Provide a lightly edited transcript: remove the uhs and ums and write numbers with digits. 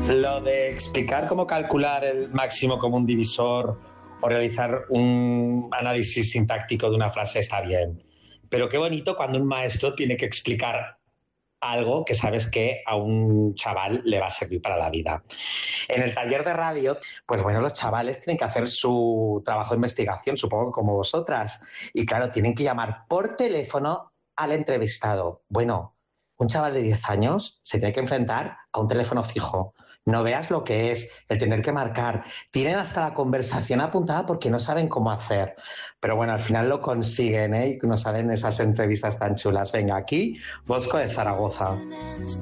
Lo de explicar cómo calcular el máximo común divisor o realizar un análisis sintáctico de una frase está bien. Pero qué bonito cuando un maestro tiene que explicar algo que sabes que a un chaval le va a servir para la vida. En el taller de radio, pues bueno, los chavales tienen que hacer su trabajo de investigación, supongo que como vosotras. Y claro, tienen que llamar por teléfono al entrevistado. Bueno, un chaval de 10 años se tiene que enfrentar a un teléfono fijo. No veas lo que es el tener que marcar. Tienen hasta la conversación apuntada porque no saben cómo hacer. Pero bueno, al final lo consiguen, ¿eh? Y nos salen esas entrevistas tan chulas. Venga, aquí, Bosco de Zaragoza.